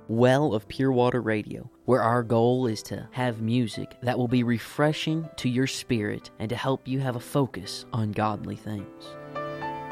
Well of Pure Water Radio, where our goal is to have music that will be refreshing to your spirit and to help you have a focus on godly things.